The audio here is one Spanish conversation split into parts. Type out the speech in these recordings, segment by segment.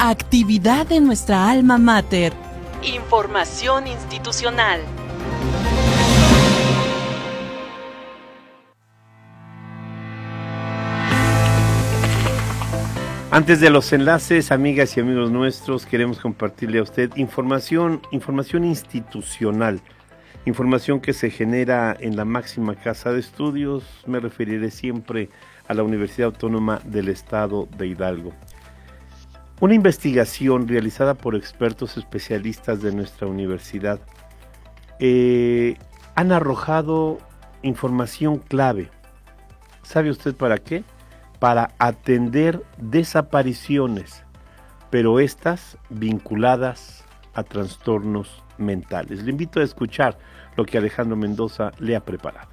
Actividad de nuestra alma mater. Información institucional. Antes de los enlaces, amigas y amigos nuestros, queremos compartirle a usted información institucional, información que se genera en la máxima casa de estudios. Me referiré siempre a la Universidad Autónoma del Estado de Hidalgo. Una investigación realizada por expertos especialistas de nuestra universidad han arrojado información clave. ¿Sabe usted para qué? Para atender desapariciones, pero estas vinculadas a trastornos mentales. Le invito a escuchar lo que Alejandro Mendoza le ha preparado.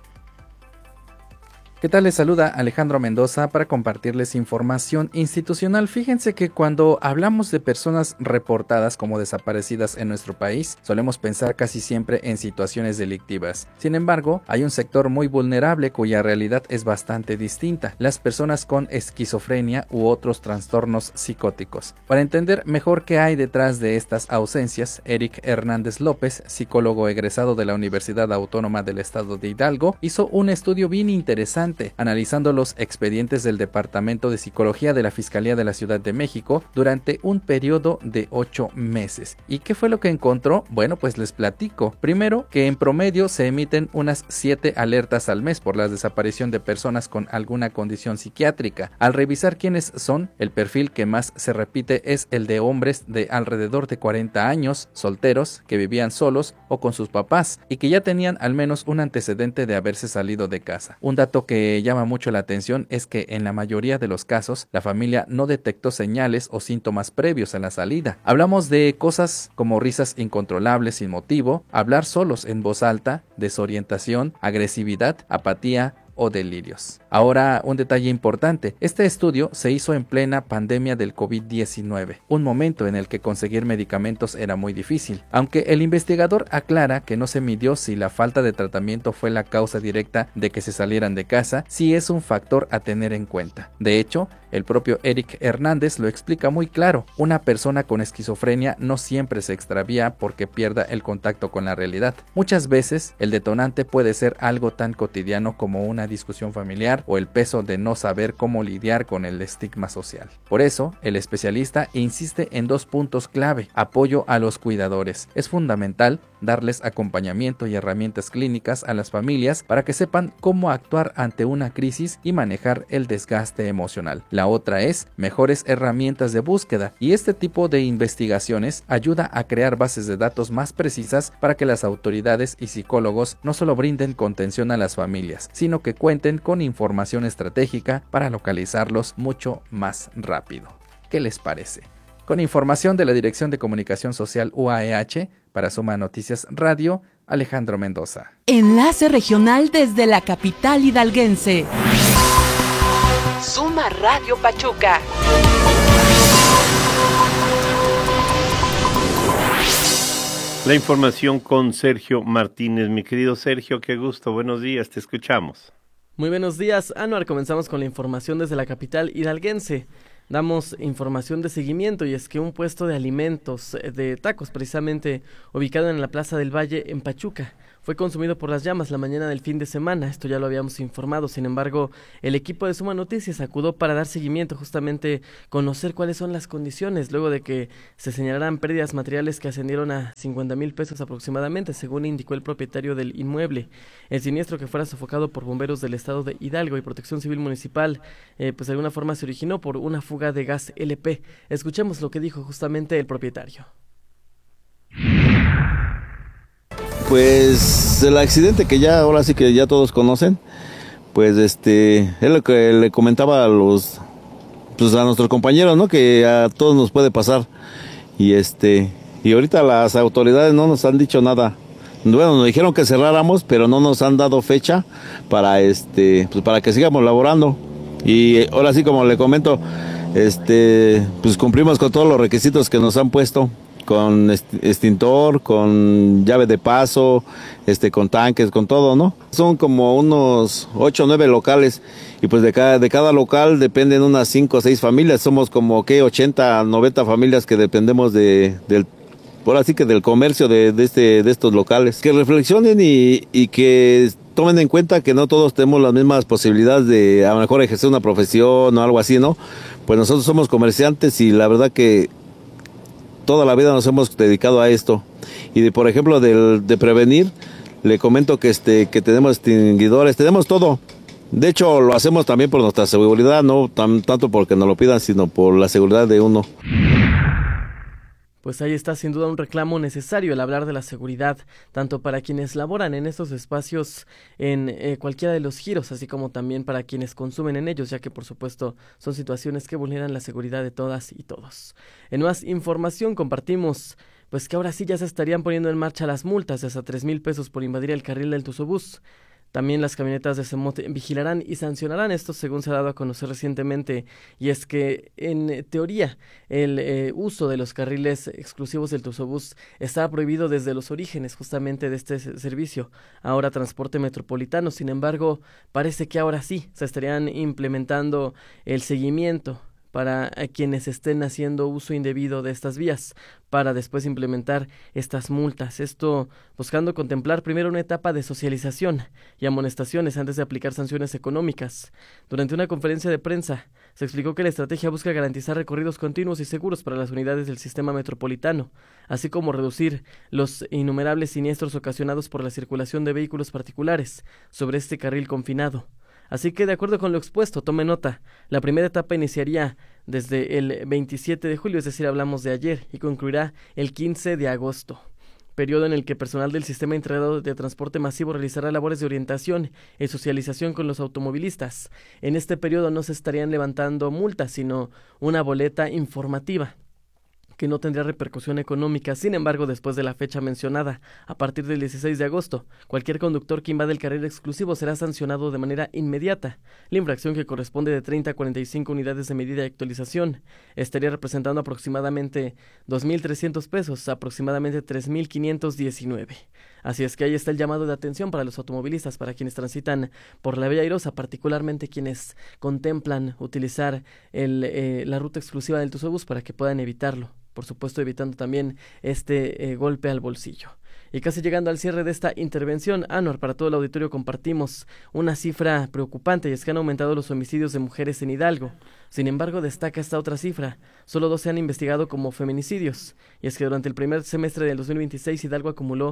¿Qué tal? Les saluda Alejandro Mendoza para compartirles información institucional. Fíjense que cuando hablamos de personas reportadas como desaparecidas en nuestro país, solemos pensar casi siempre en situaciones delictivas. Sin embargo, hay un sector muy vulnerable cuya realidad es bastante distinta: las personas con esquizofrenia u otros trastornos psicóticos. Para entender mejor qué hay detrás de estas ausencias, Eric Hernández López, psicólogo egresado de la Universidad Autónoma del Estado de Hidalgo, hizo un estudio bien interesante analizando los expedientes del Departamento de Psicología de la Fiscalía de la Ciudad de México durante un periodo de 8 meses. ¿Y qué fue lo que encontró? Bueno, pues les platico. Primero, que en promedio se emiten unas 7 alertas al mes por la desaparición de personas con alguna condición psiquiátrica. Al revisar quiénes son, el perfil que más se repite es el de hombres de alrededor de 40 años, solteros, que vivían solos o con sus papás y que ya tenían al menos un antecedente de haberse salido de casa. Un dato que llama mucho la atención es que en la mayoría de los casos la familia no detectó señales o síntomas previos a la salida. Hablamos de cosas como risas incontrolables sin motivo, hablar solos en voz alta, desorientación, agresividad, apatía o delirios. Ahora, un detalle importante: este estudio se hizo en plena pandemia del COVID-19, un momento en el que conseguir medicamentos era muy difícil. Aunque el investigador aclara que no se midió si la falta de tratamiento fue la causa directa de que se salieran de casa, sí es un factor a tener en cuenta. De hecho, el propio Eric Hernández lo explica muy claro: una persona con esquizofrenia no siempre se extravía porque pierda el contacto con la realidad. Muchas veces el detonante puede ser algo tan cotidiano como una discusión familiar o el peso de no saber cómo lidiar con el estigma social. Por eso, el especialista insiste en 2 puntos clave: apoyo a los cuidadores. Es fundamental darles acompañamiento y herramientas clínicas a las familias para que sepan cómo actuar ante una crisis y manejar el desgaste emocional. La otra es mejores herramientas de búsqueda, y este tipo de investigaciones ayuda a crear bases de datos más precisas para que las autoridades y psicólogos no solo brinden contención a las familias, sino que cuenten con información estratégica para localizarlos mucho más rápido. ¿Qué les parece? Con información de la Dirección de Comunicación Social UAEH, para Suma Noticias Radio, Alejandro Mendoza. Enlace regional desde la capital hidalguense. Suma Radio Pachuca. La información con Sergio Martínez. Mi querido Sergio, qué gusto, buenos días, te escuchamos. Muy buenos días, Anuar. Comenzamos con la información desde la capital hidalguense. Damos información de seguimiento, y es que un puesto de alimentos, de tacos precisamente, ubicado en la Plaza del Valle en Pachuca, fue consumido por las llamas la mañana del fin de semana. Esto ya lo habíamos informado. Sin embargo, el equipo de Suma Noticias acudió para dar seguimiento, justamente conocer cuáles son las condiciones, luego de que se señalaran pérdidas materiales que ascendieron a 50,000 pesos aproximadamente, según indicó el propietario del inmueble. El siniestro, que fuera sofocado por bomberos del estado de Hidalgo y Protección Civil Municipal, pues de alguna forma se originó por una fuga de gas LP. Escuchemos lo que dijo justamente el propietario. Pues el accidente que ya ahora sí que ya todos conocen, pues es lo que le comentaba a nuestros compañeros, ¿no? Que a todos nos puede pasar. Y ahorita las autoridades no nos han dicho nada. Bueno, nos dijeron que cerráramos, pero no nos han dado fecha para pues para que sigamos laborando. Y ahora sí, como le comento, pues cumplimos con todos los requisitos que nos han puesto. con extintor, con llave de paso, con tanques, con todo, ¿no? Son como unos 8 o 9 locales y pues de cada local dependen unas 5 o 6 familias. Somos como 80, 90 familias que dependemos por así que del comercio de estos locales. Que reflexionen y que tomen en cuenta que no todos tenemos las mismas posibilidades de a lo mejor ejercer una profesión o algo así, ¿no? Pues nosotros somos comerciantes y la verdad que toda la vida nos hemos dedicado a esto. Y por ejemplo de prevenir, le comento que tenemos extinguidores, tenemos todo. De hecho lo hacemos también por nuestra seguridad, no tanto porque nos lo pidan, sino por la seguridad de uno. Pues ahí está sin duda un reclamo necesario el hablar de la seguridad, tanto para quienes laboran en estos espacios en cualquiera de los giros, así como también para quienes consumen en ellos, ya que por supuesto son situaciones que vulneran la seguridad de todas y todos. En más información compartimos pues que ahora sí ya se estarían poniendo en marcha las multas de hasta 3,000 pesos por invadir el carril del Tuzobús. También las camionetas de CEMOT vigilarán y sancionarán esto según se ha dado a conocer recientemente, y es que en teoría el uso de los carriles exclusivos del Tuzobús estaba prohibido desde los orígenes justamente de este servicio, ahora transporte metropolitano. Sin embargo, parece que ahora sí se estarían implementando el seguimiento para quienes estén haciendo uso indebido de estas vías, para después implementar estas multas. Esto buscando contemplar primero una etapa de socialización y amonestaciones antes de aplicar sanciones económicas. Durante una conferencia de prensa, se explicó que la estrategia busca garantizar recorridos continuos y seguros para las unidades del sistema metropolitano, así como reducir los innumerables siniestros ocasionados por la circulación de vehículos particulares sobre este carril confinado. Así que, de acuerdo con lo expuesto, tome nota, la primera etapa iniciaría desde el 27 de julio, es decir, hablamos de ayer, y concluirá el 15 de agosto, periodo en el que personal del Sistema Integrado de Transporte Masivo realizará labores de orientación y socialización con los automovilistas. En este periodo no se estarían levantando multas, sino una boleta informativa que no tendría repercusión económica. Sin embargo, después de la fecha mencionada, a partir del 16 de agosto, cualquier conductor que invade el carril exclusivo será sancionado de manera inmediata. La infracción, que corresponde de 30 a 45 unidades de medida de actualización, estaría representando aproximadamente 2,300 pesos, aproximadamente 3,519. Así es que ahí está el llamado de atención para los automovilistas, para quienes transitan por la Vía Airosa, particularmente quienes contemplan utilizar la ruta exclusiva del Tuzobús, para que puedan evitarlo. Por supuesto, evitando también este golpe al bolsillo. Y casi llegando al cierre de esta intervención, Anuar, para todo el auditorio compartimos una cifra preocupante, y es que han aumentado los homicidios de mujeres en Hidalgo. Sin embargo, destaca esta otra cifra: solo 2 se han investigado como feminicidios, y es que durante el primer semestre del 2026 Hidalgo acumuló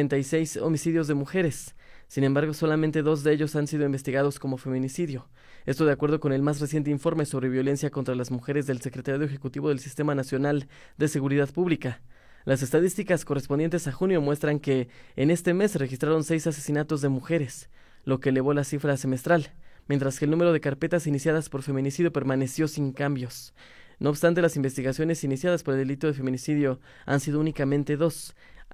46 homicidios de mujeres. Sin embargo, solamente 2 de ellos han sido investigados como feminicidio. Esto de acuerdo con el más reciente informe sobre violencia contra las mujeres del Secretariado Ejecutivo del Sistema Nacional de Seguridad Pública. Las estadísticas correspondientes a junio muestran que en este mes se registraron 6 asesinatos de mujeres, lo que elevó la cifra semestral, mientras que el número de carpetas iniciadas por feminicidio permaneció sin cambios. No obstante, las investigaciones iniciadas por el delito de feminicidio han sido únicamente 2,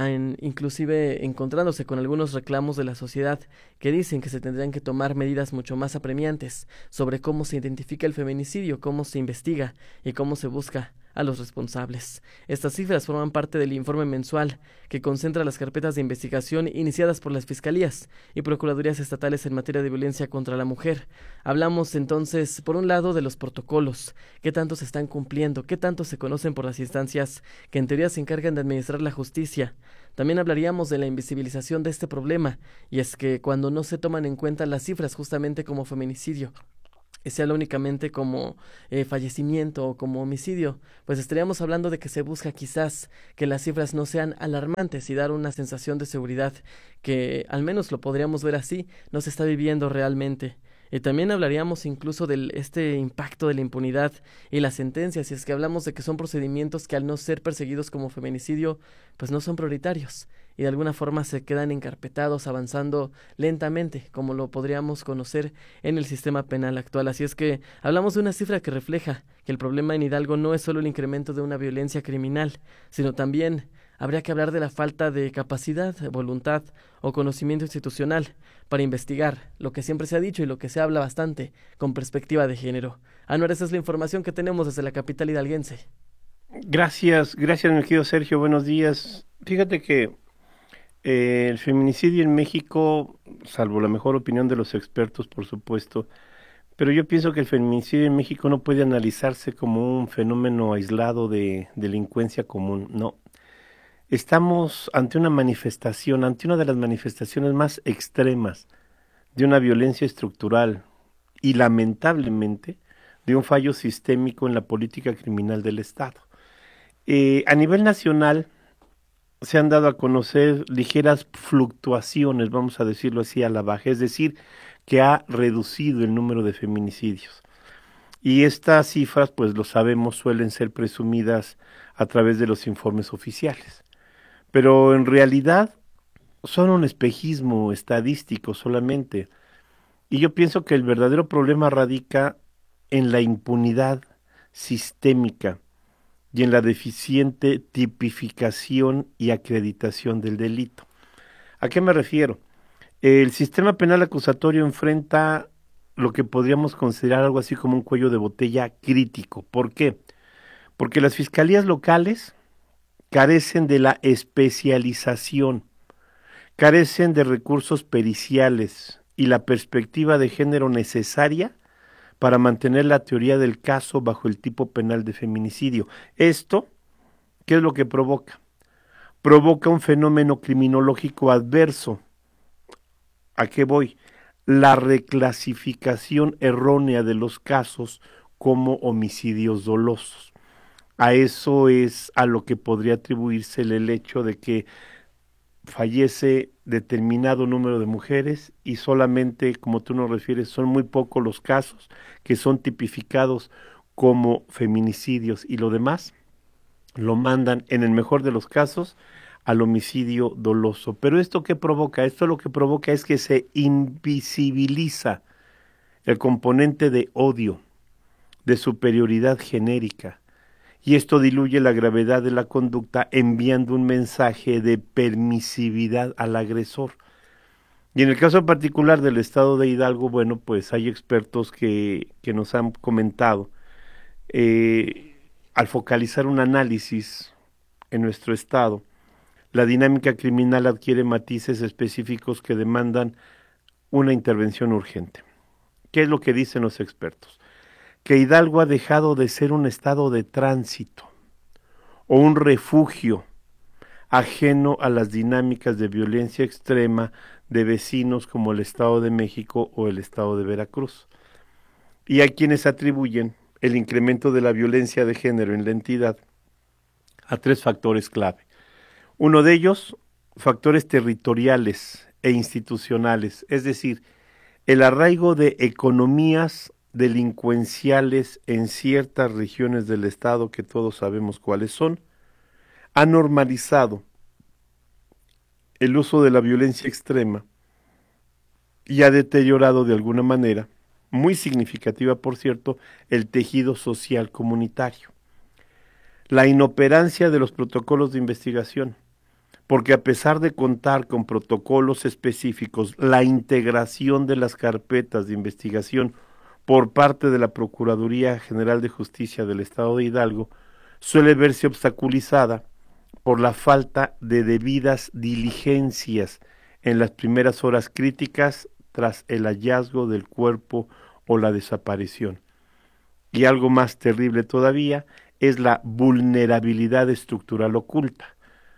inclusive encontrándose con algunos reclamos de la sociedad que dicen que se tendrían que tomar medidas mucho más apremiantes sobre cómo se identifica el feminicidio, cómo se investiga y cómo se busca a los responsables. Estas cifras forman parte del informe mensual que concentra las carpetas de investigación iniciadas por las fiscalías y procuradurías estatales en materia de violencia contra la mujer. Hablamos entonces, por un lado, de los protocolos, qué tanto se están cumpliendo, qué tanto se conocen por las instancias que en teoría se encargan de administrar la justicia. También hablaríamos de la invisibilización de este problema, y es que cuando no se toman en cuenta las cifras justamente como feminicidio, se habla únicamente como fallecimiento o como homicidio, pues estaríamos hablando de que se busca quizás que las cifras no sean alarmantes y dar una sensación de seguridad que, al menos lo podríamos ver así, no se está viviendo realmente. Y también hablaríamos incluso de este impacto de la impunidad y las sentencias, y es que hablamos de que son procedimientos que, al no ser perseguidos como feminicidio, pues no son prioritarios y de alguna forma se quedan encarpetados, avanzando lentamente, como lo podríamos conocer en el sistema penal actual. Así es que hablamos de una cifra que refleja que el problema en Hidalgo no es solo el incremento de una violencia criminal, sino también habría que hablar de la falta de capacidad, voluntad o conocimiento institucional para investigar lo que siempre se ha dicho y lo que se habla bastante con perspectiva de género. Anuar, esa es la información que tenemos desde la capital hidalguense. Gracias, mi querido Sergio, buenos días. Fíjate que el feminicidio en México, salvo la mejor opinión de los expertos, por supuesto, pero yo pienso que el feminicidio en México no puede analizarse como un fenómeno aislado de delincuencia común, no. Estamos ante una manifestación, ante una de las manifestaciones más extremas de una violencia estructural y lamentablemente de un fallo sistémico en la política criminal del Estado. A nivel nacional se han dado a conocer ligeras fluctuaciones, vamos a decirlo así, a la baja, es decir, que ha reducido el número de feminicidios. Y estas cifras, pues lo sabemos, suelen ser presumidas a través de los informes oficiales. Pero en realidad son un espejismo estadístico solamente. Y yo pienso que el verdadero problema radica en la impunidad sistémica y en la deficiente tipificación y acreditación del delito. ¿A qué me refiero? El sistema penal acusatorio enfrenta lo que podríamos considerar algo así como un cuello de botella crítico. ¿Por qué? Porque las fiscalías locales carecen de la especialización, carecen de recursos periciales y la perspectiva de género necesaria para mantener la teoría del caso bajo el tipo penal de feminicidio. Esto, ¿qué es lo que provoca? Provoca un fenómeno criminológico adverso. ¿A qué voy? La reclasificación errónea de los casos como homicidios dolosos. A eso es a lo que podría atribuirse el hecho de que fallece determinado número de mujeres y solamente, como tú nos refieres, son muy pocos los casos que son tipificados como feminicidios y lo demás lo mandan, en el mejor de los casos, al homicidio doloso. Pero ¿esto qué provoca? Esto lo que provoca es que se invisibiliza el componente de odio, de superioridad genérica, y esto diluye la gravedad de la conducta enviando un mensaje de permisividad al agresor. Y en el caso particular del estado de Hidalgo, bueno, pues hay expertos que nos han comentado, al focalizar un análisis en nuestro estado, la dinámica criminal adquiere matices específicos que demandan una intervención urgente. ¿Qué es lo que dicen los expertos? Que Hidalgo ha dejado de ser un estado de tránsito o un refugio ajeno a las dinámicas de violencia extrema de vecinos como el Estado de México o el Estado de Veracruz. Y hay quienes atribuyen el incremento de la violencia de género en la entidad a 3 factores clave. Uno de ellos, factores territoriales e institucionales, es decir, el arraigo de economías delincuenciales en ciertas regiones del estado que todos sabemos cuáles son, ha normalizado el uso de la violencia extrema y ha deteriorado de alguna manera, muy significativa por cierto, el tejido social comunitario. La inoperancia de los protocolos de investigación, porque a pesar de contar con protocolos específicos, la integración de las carpetas de investigación por parte de la Procuraduría General de Justicia del Estado de Hidalgo suele verse obstaculizada por la falta de debidas diligencias en las primeras horas críticas tras el hallazgo del cuerpo o la desaparición. Y algo más terrible todavía es la vulnerabilidad estructural oculta.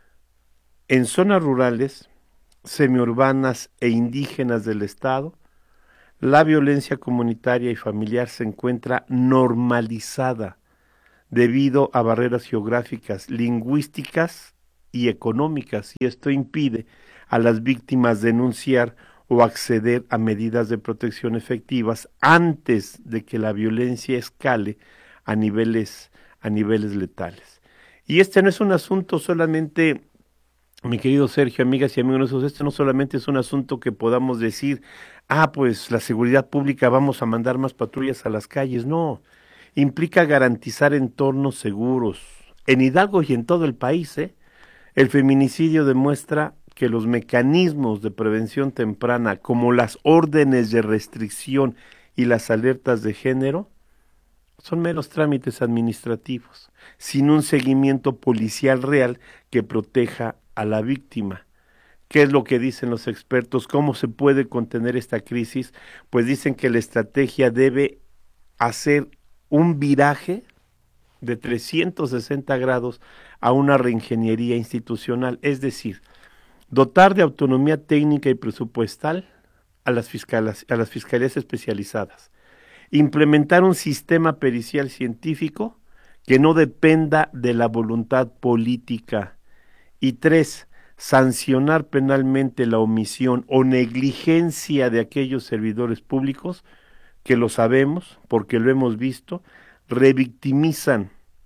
En zonas rurales, semiurbanas e indígenas del Estado, la violencia comunitaria y familiar se encuentra normalizada debido a barreras geográficas, lingüísticas y económicas, y esto impide a las víctimas denunciar o acceder a medidas de protección efectivas antes de que la violencia escale a niveles letales. Y este no es un asunto solamente, mi querido Sergio, amigas y amigos, este no solamente es un asunto que podamos decir, pues la seguridad pública, vamos a mandar más patrullas a las calles. No, implica garantizar entornos seguros. En Hidalgo y en todo el país, el feminicidio demuestra que los mecanismos de prevención temprana, como las órdenes de restricción y las alertas de género, Son meros trámites administrativos, sin un seguimiento policial real que proteja a la víctima. ¿Qué es lo que dicen los expertos? ¿Cómo se puede contener esta crisis? Pues dicen que la estrategia debe hacer un viraje de 360 grados a una reingeniería institucional, es decir, dotar de autonomía técnica y presupuestal a las fiscalías especializadas, implementar un sistema pericial científico que no dependa de la voluntad política, y 3, sancionar penalmente la omisión o negligencia de aquellos servidores públicos que, lo sabemos porque lo hemos visto, revictimizan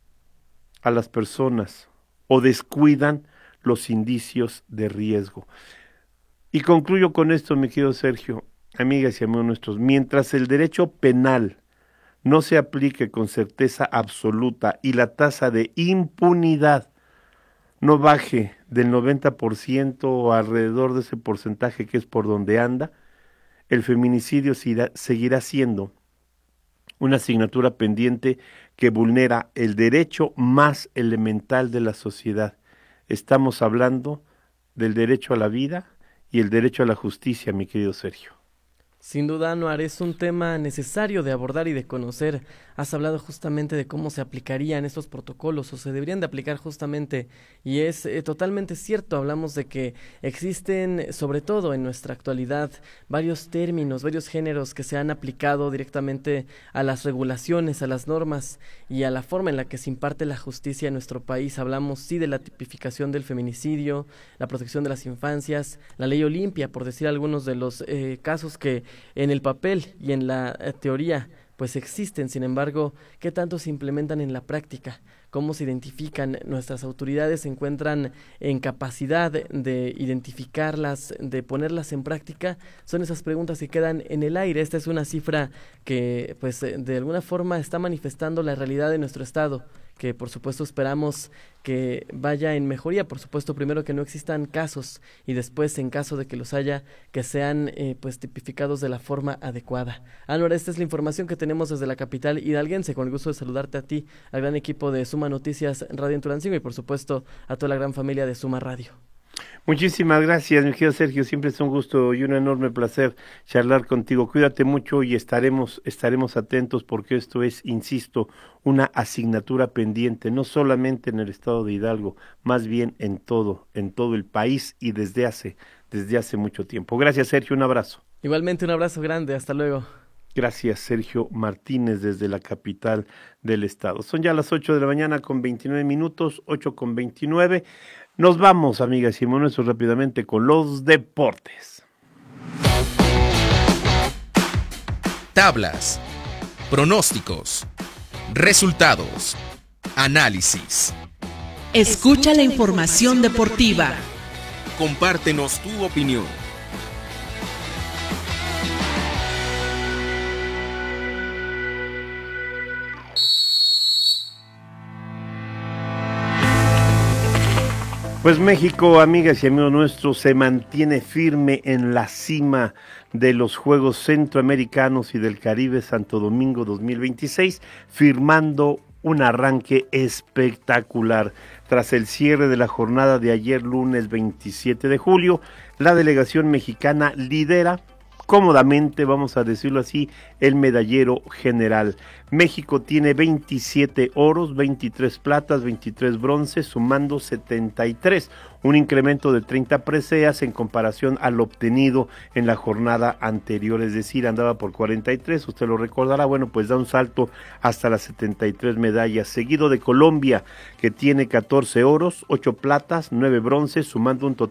a las personas o descuidan los indicios de riesgo. Y concluyo con esto, mi querido Sergio, amigas y amigos nuestros, mientras el derecho penal no se aplique con certeza absoluta y la tasa de impunidad no baje del 90% o alrededor de ese porcentaje que es por donde anda, el feminicidio seguirá siendo una asignatura pendiente que vulnera el derecho más elemental de la sociedad. Estamos hablando del derecho a la vida y el derecho a la justicia, mi querido Sergio. Sin duda, Anuar, es un tema necesario de abordar y de conocer. Has hablado justamente de cómo se aplicarían estos protocolos o se deberían de aplicar justamente, y es totalmente cierto. Hablamos de que existen, sobre todo en nuestra actualidad, varios términos, varios géneros que se han aplicado directamente a las regulaciones, a las normas y a la forma en la que se imparte la justicia en nuestro país. Hablamos sí de la tipificación del feminicidio, la protección de las infancias, la ley Olimpia, por decir algunos de los casos que en el papel y en la teoría pues existen. Sin embargo, ¿qué tanto se implementan en la práctica? ¿Cómo se identifican? ¿Nuestras autoridades se encuentran en capacidad de identificarlas, de ponerlas en práctica? Son esas preguntas que quedan en el aire. Esta es una cifra que pues de alguna forma está manifestando la realidad de nuestro estado, que por supuesto esperamos que vaya en mejoría. Por supuesto, primero que no existan casos y después, en caso de que los haya, que sean pues tipificados de la forma adecuada. Anuar, esta es la información que tenemos desde la capital hidalguense. Con el gusto de saludarte a ti, al gran equipo de Suma Noticias Radio en Tulancingo y por supuesto a toda la gran familia de Suma Radio. Muchísimas gracias, mi querido Sergio, siempre es un gusto y un enorme placer charlar contigo. Cuídate mucho y estaremos atentos porque esto es, insisto, una asignatura pendiente, no solamente en el estado de Hidalgo, más bien en todo el país y desde hace mucho tiempo. Gracias, Sergio, un abrazo. Igualmente un abrazo grande, hasta luego. Gracias, Sergio Martínez, desde la capital del estado. Son ya las 8 de la mañana con 29 minutos, 8:29. Nos vamos, amigas y amigos, rápidamente con los deportes. Tablas, pronósticos, resultados, análisis. Escucha la información deportiva. Compártenos tu opinión. Pues México, amigas y amigos nuestros, se mantiene firme en la cima de los Juegos Centroamericanos y del Caribe Santo Domingo 2026, firmando un arranque espectacular. Tras el cierre de la jornada de ayer, lunes 27 de julio, la delegación mexicana lidera cómodamente, vamos a decirlo así, el medallero general. México tiene 27 oros, 23 platas, 23 bronces, sumando 73, un incremento de 30 preseas en comparación al obtenido en la jornada anterior, es decir, andaba por 43, usted lo recordará, bueno, pues da un salto hasta las 73 medallas, seguido de Colombia, que tiene 14 oros, 8 platas, 9 bronces, sumando un total